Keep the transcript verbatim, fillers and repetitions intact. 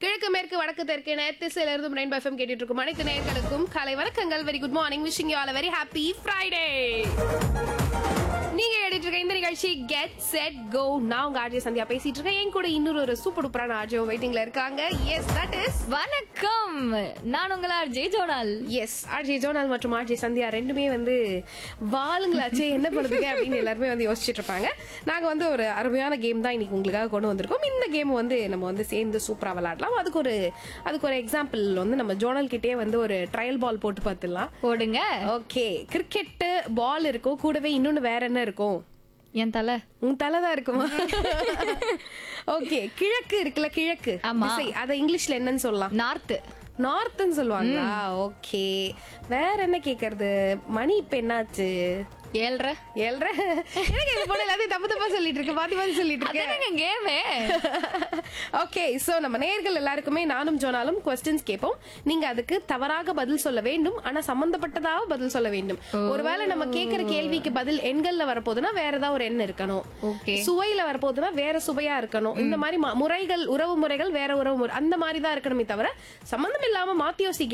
கிழக்கு மேற்கு வடக்கு தெற்கு திசையில இருந்து ரெயின்போ எஃப்எம் கேட்டுட்டு இருக்கும் அனைத்து நேயர்களுக்கும் காலை வணக்கங்கள். Very good morning. Wishing you all a very happy Friday. நீங்க கேட்டுட்டு இருக்க இந்த நிகழ்ச்சி கெட் செட் கோ. நான் உங்க ஆர்ஜே சந்தியா பேசிட்டு இருக்கேன். என் கூட இன்னொரு ஒரு சூப்பர் டூப்பரான ஆர்ஜே வெயிட்டிங்ல இருக்காங்க. எஸ், தட் இஸ் வணக்கம். நான் உங்கள் RJ zonal. S, RJ zonal மற்றும் ஆர்ஜே சந்தியா ரெண்டுமே வந்து வாளுங்களாச்சே என்ன பண்ணுதுங்க அப்படின்னு எல்லாருமே வந்து யோசிச்சுட்டு இருப்பாங்க. நாங்க வந்து ஒரு அருமையான கேம் தான் இன்னைக்கு உங்களுக்காக கொண்டு வந்திருக்கோம். இந்த கேம் வந்து நம்ம வந்து சேர்ந்து சூப்பரா விளையாடலாம். அதுக்கு ஒரு அதுக்கு ஒரு எக்ஸாம்பிள் வந்து நம்ம ஜோனல் கிட்டே வந்து ஒரு ட்ரையல் பால் போட்டு பார்த்துடலாம். போடுங்க. ஓகே, கிரிக்கெட் பால் இருக்கும், கூடவே இன்னொன்னு வேற என்ன இருக்கும்? என் தலை. உன் தலைதான் இருக்குமா? ஓகே, கிழக்கு இருக்குல்ல, கிழக்கு திசை, அத இங்கிலீஷ்ல என்னன்னு சொல்லலாம்? நார்த். நார்த்னு சொல்லுவாங்களா? ஓகே, வேற என்ன கேக்குறது? மணி இப்ப என்னாச்சு? ஏழ்ரை. ஏழ்ரை. எனக்கு இது போல எல்லாத்தையும் தப்பு தப்பா சொல்லிட்டு இருக்கு, பாதி பாதி சொல்லிட்டு இருக்கேன். கேமே. ஓகே, சோ நம்ம நேயர்கள் எல்லாருக்குமே நானும் ஜோனாலும் கொஸ்டின்ஸ் கேட்போம். நீங்க அதுக்கு தவறாக பதில் சொல்ல வேண்டும், ஆனா சம்பந்தப்பட்டதாக பதில் சொல்ல வேண்டும். ஒருவேளை நம்ம கேட்கிற கேள்விக்கு பதில் எண்கள்ல வரப்போகுதுன்னா வேற ஏதாவது ஒரு எண் இருக்கணும். சுவையில வரப்போகுதுன்னா வேற சுவையா இருக்கணும். இந்த மாதிரி முறைகள், உறவு முறைகள் வேற உறவு முறை அந்த மாதிரி தான் இருக்கணுமே தவிர சம்பந்தம் இல்லாம மாத்தி யோசிக்க